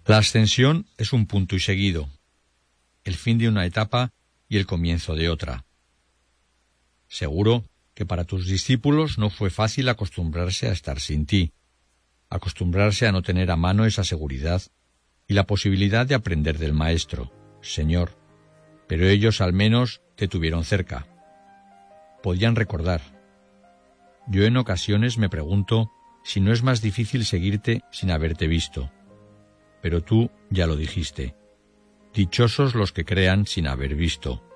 La ascensión es un punto y seguido, el fin de una etapa y el comienzo de otra. Seguro que para tus discípulos no fue fácil acostumbrarse a estar sin ti, acostumbrarse a no tener a mano esa seguridad y la posibilidad de aprender del Maestro, Señor, pero ellos al menos te tuvieron cerca. Podían recordar. Yo en ocasiones me pregunto si no es más difícil seguirte sin haberte visto. Pero tú ya lo dijiste. Dichosos los que crean sin haber visto.